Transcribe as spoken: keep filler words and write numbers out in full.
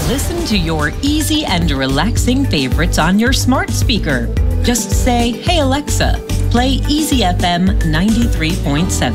Listen to your easy and relaxing favorites on your smart speaker. Just say, "Hey Alexa, play Easy F M ninety-three point seven."